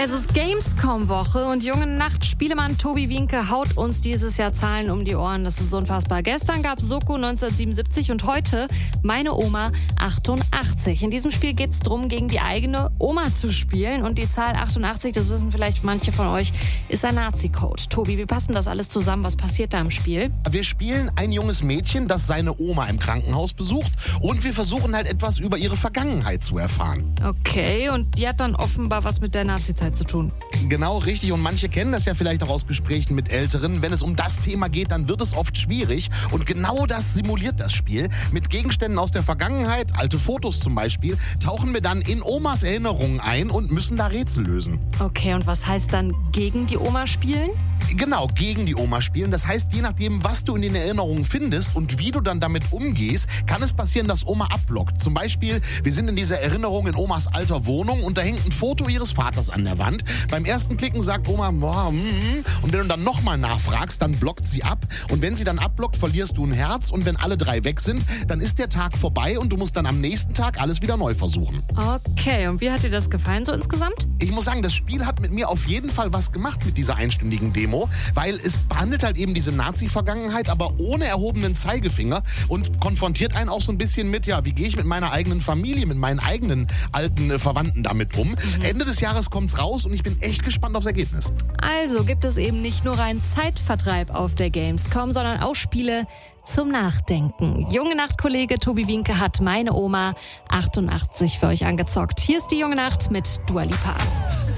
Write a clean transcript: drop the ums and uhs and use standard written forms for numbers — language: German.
Es ist Gamescom-Woche und junge Nacht-Spielemann Tobi Wienke haut uns dieses Jahr Zahlen um die Ohren. Das ist unfassbar. Gestern gab es Soko 1977 und heute meine Oma 88. In diesem Spiel geht es darum, gegen die eigene Oma zu spielen. Und die Zahl 88, das wissen vielleicht manche von euch, ist ein Nazi-Code. Tobi, wie passt denn das alles zusammen? Was passiert da im Spiel? Wir spielen ein junges Mädchen, das seine Oma im Krankenhaus besucht. Und wir versuchen halt etwas über ihre Vergangenheit zu erfahren. Okay, und die hat dann offenbar was mit der Nazi-Zeit zu tun. Genau, richtig. Und manche kennen das ja vielleicht auch aus Gesprächen mit Älteren. Wenn es um das Thema geht, dann wird es oft schwierig. Und genau das simuliert das Spiel. Mit Gegenständen aus der Vergangenheit, alte Fotos zum Beispiel, tauchen wir dann in Omas Erinnerungen ein und müssen da Rätsel lösen. Okay, und was heißt dann gegen die Oma spielen? Genau, gegen die Oma spielen. Das heißt, je nachdem, was du in den Erinnerungen findest und wie du dann damit umgehst, kann es passieren, dass Oma abblockt. Zum Beispiel, wir sind in dieser Erinnerung in Omas alter Wohnung und da hängt ein Foto ihres Vaters an der Wand. Beim ersten Klicken sagt Oma, und wenn du dann nochmal nachfragst, dann blockt sie ab. Und wenn sie dann abblockt, verlierst du ein Herz. Und wenn alle 3 weg sind, dann ist der Tag vorbei und du musst dann am nächsten Tag alles wieder neu versuchen. Okay, und wie hat dir das gefallen so insgesamt? Ich muss sagen, das Spiel hat mit mir auf jeden Fall was gemacht mit dieser einstündigen Demo, weil es behandelt halt eben diese Nazi-Vergangenheit, aber ohne erhobenen Zeigefinger und konfrontiert einen auch so ein bisschen mit, ja, wie gehe ich mit meiner eigenen Familie, mit meinen eigenen alten Verwandten damit um. Ende des Jahres kommt's raus und ich bin echt gespannt aufs Ergebnis. Also gibt es eben nicht nur rein Zeitvertreib auf der Gamescom, sondern auch Spiele zum Nachdenken. Junge Nacht-Kollege Tobi Wienke hat meine Oma 88 für euch angezockt. Hier ist die Junge Nacht mit Dua Lipa.